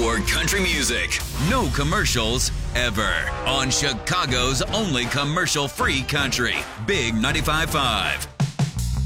Pure country music. No commercials ever. On Chicago's only commercial-free country. Big 95.5.